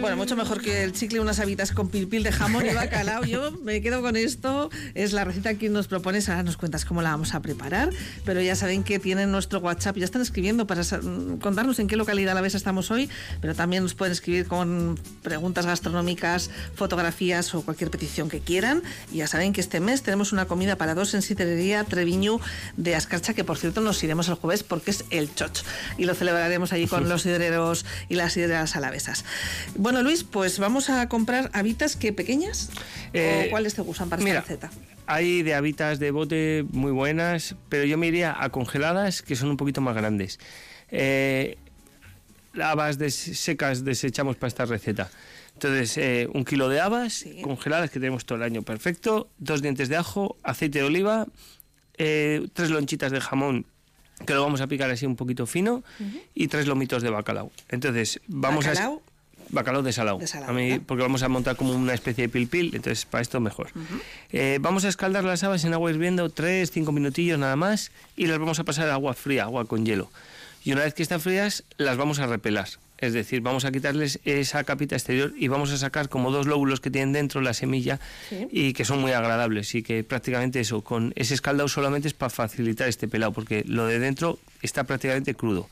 Bueno, mucho mejor que el chicle, unas habitas con pilpil de jamón y bacalao. Yo me quedo con esto. Es la receta que nos propones. Ahora nos cuentas cómo la vamos a preparar. Pero ya saben que tienen nuestro WhatsApp. Ya están escribiendo para contarnos en qué localidad alavesa estamos hoy. Pero también nos pueden escribir con preguntas gastronómicas, fotografías o cualquier petición que quieran. Y ya saben que este mes tenemos una comida para dos en Sidrería Treviño de Ascarcha, que por cierto nos iremos el jueves porque es el choch. Y lo celebraremos allí con los sidreros y las sidreras alavesas. Bueno, Luis, pues vamos a comprar habitas, ¿qué pequeñas? ¿O cuáles te gustan para esta receta? Hay de habitas de bote muy buenas, pero yo me iría a congeladas, que son un poquito más grandes. Habas secas desechamos para esta receta. Entonces, 1 kilo de habas congeladas, que tenemos todo el año perfecto, 2 dientes de ajo, aceite de oliva, 3 lonchitas de jamón, que lo vamos a picar así un poquito fino, y 3 lomitos de bacalao. Entonces, vamos bacalao desalado. A mí, porque vamos a montar como una especie de pilpil, entonces para esto mejor. Vamos a escaldar las habas en agua hirviendo 3-5 minutillos nada más, y las vamos a pasar a agua fría, agua con hielo. Y una vez que están frías, las vamos a repelar. Es decir, vamos a quitarles esa capita exterior y vamos a sacar como 2 lóbulos que tienen dentro la semilla, y que son muy agradables, y que prácticamente eso, con ese escaldado solamente es para facilitar este pelado, porque lo de dentro está prácticamente crudo.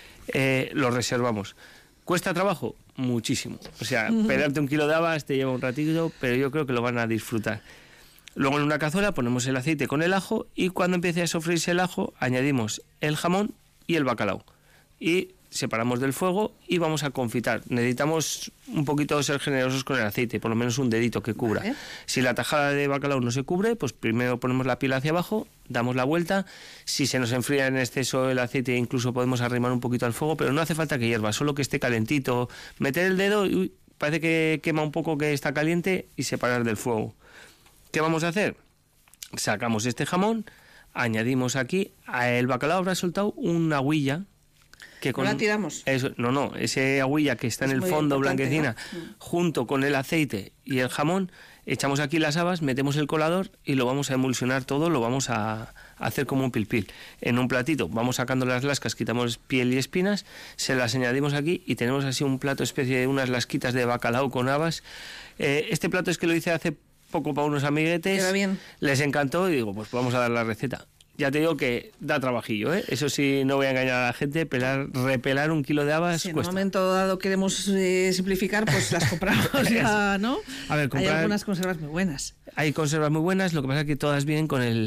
Lo reservamos. ¿Cuesta trabajo? Muchísimo. O sea, pelarte 1 kilo de habas te lleva un ratito, pero yo creo que lo van a disfrutar. Luego en una cazuela ponemos el aceite con el ajo, y cuando empiece a sofreírse el ajo añadimos el jamón y el bacalao. Y separamos del fuego y vamos a confitar. Necesitamos un poquito ser generosos con el aceite, por lo menos un dedito que cubra. Si la tajada de bacalao no se cubre, pues primero ponemos la piel hacia abajo, damos la vuelta. Si se nos enfría en exceso el aceite, incluso podemos arrimar un poquito al fuego, pero no hace falta que hierva, solo que esté calentito. Meter el dedo y parece que quema un poco, que está caliente, y separar del fuego. ¿Qué vamos a hacer? Sacamos este jamón, añadimos aquí, el bacalao habrá soltado una agüilla, que ¿No la tiramos? Ese agüilla que está en el fondo, blanquecina, junto con el aceite y el jamón, echamos aquí las habas, metemos el colador y lo vamos a emulsionar todo, lo vamos a hacer como un pilpil. En un platito vamos sacando las lascas, quitamos piel y espinas, se las añadimos aquí y tenemos así un plato especie de unas lasquitas de bacalao con habas. Este plato es que lo hice hace poco para unos amiguetes. Queda bien. Les encantó y digo, pues vamos a dar la receta. Ya te digo que da trabajillo, ¿eh? Eso sí, no voy a engañar a la gente, repelar 1 kilo de habas si cuesta. En un momento dado queremos simplificar, pues las compramos ya, ¿no? A ver, hay algunas conservas muy buenas. Hay conservas muy buenas, lo que pasa es que todas vienen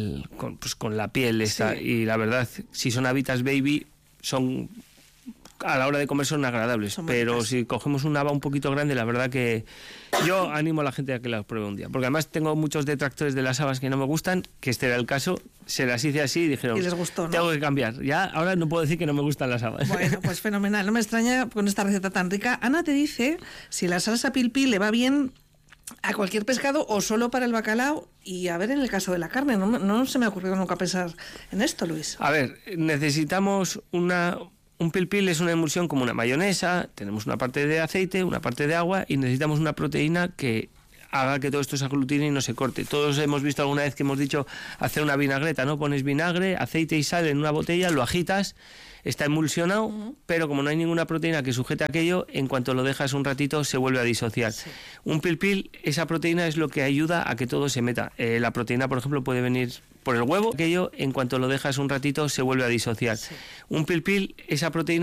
con la piel esta, y la verdad, si son habitas baby, son... a la hora de comer son agradables, pero si cogemos una haba un poquito grande, la verdad que yo animo a la gente a que las pruebe un día, porque además tengo muchos detractores de las habas que no me gustan, que este era el caso, se las hice así y dijeron, y les gustó, ¿no? Tengo que cambiar, ya ahora no puedo decir que no me gustan las habas. Bueno, pues fenomenal, no me extraña con esta receta tan rica. Ana te dice si la salsa pilpil le va bien a cualquier pescado o solo para el bacalao, y a ver, en el caso de la carne, no se me ha ocurrido nunca pensar en esto, Luis. A ver, necesitamos un pilpil es una emulsión como una mayonesa, tenemos una parte de aceite, una parte de agua, y necesitamos una proteína que haga que todo esto se aglutine y no se corte. Todos hemos visto alguna vez que hemos dicho hacer una vinagreta, ¿no? Pones vinagre, aceite y sal en una botella, lo agitas, está emulsionado, pero como no hay ninguna proteína que sujete aquello, en cuanto lo dejas un ratito se vuelve a disociar. Un pilpil, esa proteína es lo que ayuda a que todo se meta. La proteína, por ejemplo, puede venir por el huevo, aquello en cuanto lo dejas un ratito se vuelve a disociar. Un pilpil, esa proteína